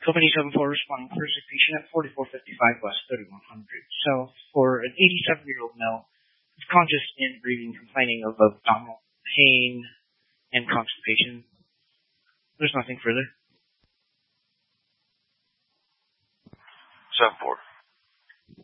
Company 74 responding for a sick patient at 4455 West 3100. So, for an 87-year-old male who's conscious and breathing, complaining of abdominal pain and constipation, there's nothing further. 7-4.